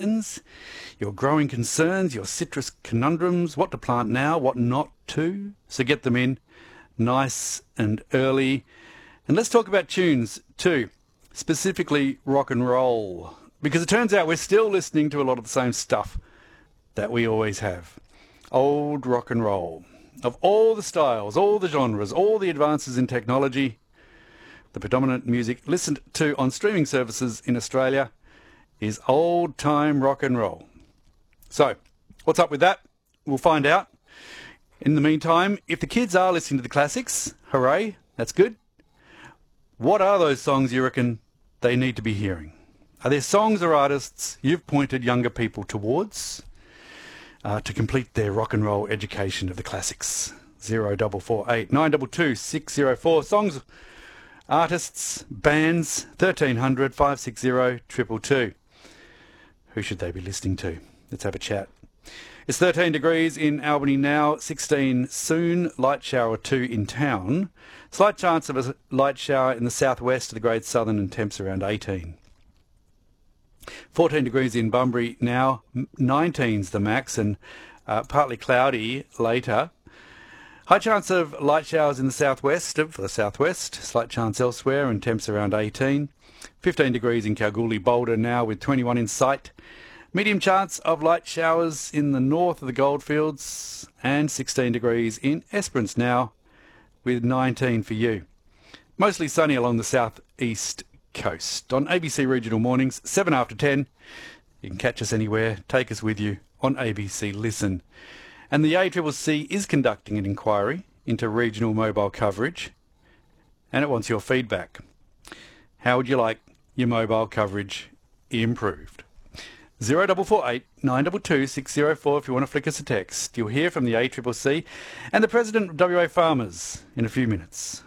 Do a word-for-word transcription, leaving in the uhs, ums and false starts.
gardens, your growing concerns, your citrus conundrums, what to plant now, what not to. So get them in nice and early. And let's talk about tunes too, specifically rock and roll, because it turns out we're still listening to a lot of the same stuff that we always have. Old rock and roll. Of all the styles, all the genres, all the advances in technology, the predominant music listened to on streaming services in Australia is old-time rock and roll. So, what's up with that? We'll find out. In the meantime, if the kids are listening to the classics, hooray, that's good. What are those songs you reckon they need to be hearing? Are there songs or artists you've pointed younger people towards uh, to complete their rock and roll education of the classics? zero double four eight nine two two six zero four. Songs, artists, bands, thirteen hundred five six zero two two two. Who should they be listening to? Let's have a chat. It's thirteen degrees in Albany now, sixteen soon, light shower two in town. Slight chance of a light shower in the southwest of the Great Southern and temps around eighteen. fourteen degrees in Bunbury now, nineteen's the max and uh, partly cloudy later. High chance of light showers in the southwest, for the southwest, slight chance elsewhere and temps around eighteen. fifteen degrees in Kalgoorlie, Boulder now with twenty-one in sight. Medium chance of light showers in the north of the goldfields and sixteen degrees in Esperance now with nineteen for you. Mostly sunny along the southeast coast. On A B C Regional Mornings, seven after ten. You can catch us anywhere, take us with you on A B C Listen. And the A C C C is conducting an inquiry into regional mobile coverage and it wants your feedback. How would you like your mobile coverage improved? zero four four eight nine two two six zero four if you want to flick us a text. You'll hear from the A C C C and the President of W A Farmers in a few minutes.